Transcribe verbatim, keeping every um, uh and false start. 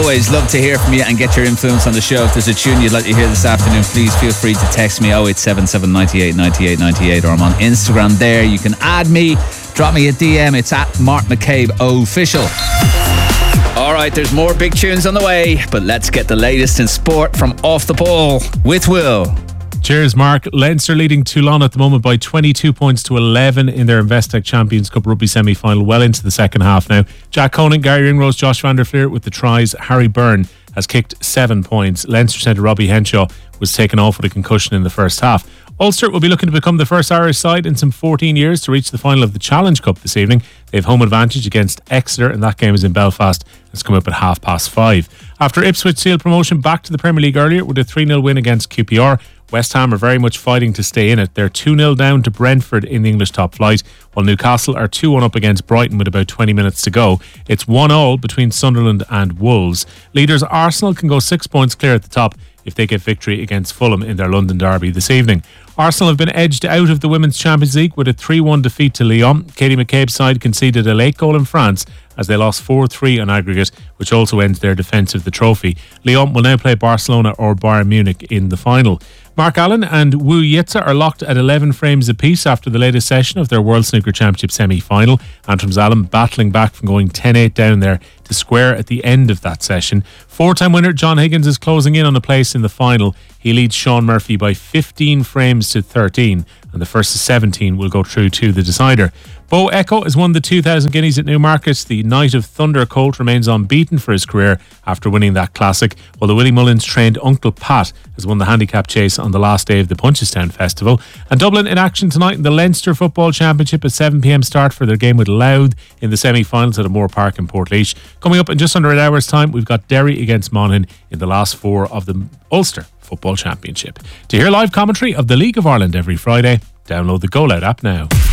always, love to hear from you and get your influence on the show. If there's a tune you'd like to hear this afternoon, please feel free to text me oh eight seven seven, nine eight, nine eight, nine eight, or I'm on Instagram there. You can add me, drop me a D M. It's at Mark McCabe Official. Alright, there's more big tunes on the way, but let's get the latest in sport from Off the Ball with Will. Cheers, Mark. Leinster leading Toulon at the moment by twenty-two points to eleven in their Investec Champions Cup rugby semi-final, well into the second half now. Jack Conan, Gary Ringrose, Josh van der Fleer with the tries. Harry Byrne has kicked seven points. Leinster centre Robbie Henshaw was taken off with a concussion in the first half. Ulster will be looking to become the first Irish side in some fourteen years to reach the final of the Challenge Cup this evening. They have home advantage against Exeter, and that game is in Belfast. It's come up at half past five. After Ipswich sealed promotion back to the Premier League earlier with a three nil win against Q P R, West Ham are very much fighting to stay in it. They're two nil down to Brentford in the English top flight, while Newcastle are two one up against Brighton with about twenty minutes to go. It's one all between Sunderland and Wolves. Leaders Arsenal can go six points clear at the top if they get victory against Fulham in their London derby this evening. Arsenal have been edged out of the Women's Champions League with a three one defeat to Lyon. Katie McCabe's side conceded a late goal in France as they lost four three on aggregate, which also ends their defence of the trophy. Lyon will now play Barcelona or Bayern Munich in the final. Mark Allen and Wu Yitza are locked at eleven frames apiece after the latest session of their World Snooker Championship semi-final. Antrim Zalem battling back from going ten eight down there to square at the end of that session. Four-time winner John Higgins is closing in on a place in the final. He leads Sean Murphy by fifteen frames to thirteen, and the first to seventeen will go through to the decider. Bo Echo has won the two thousand guineas at Newmarket. The Knight of Thunder colt remains unbeaten for his career after winning that classic, while the Willie Mullins trained Uncle Pat has won the handicap chase on the last day of the Punchestown Festival. And Dublin in action tonight in the Leinster Football Championship at seven p m start for their game with Louth in the semi-finals at Moore Park in Portlaoise. Coming up in just under an hour's time, we've got Derry against Monaghan in the last four of the Ulster Football Championship. To hear live commentary of the League of Ireland every Friday, download the Go Loud app now.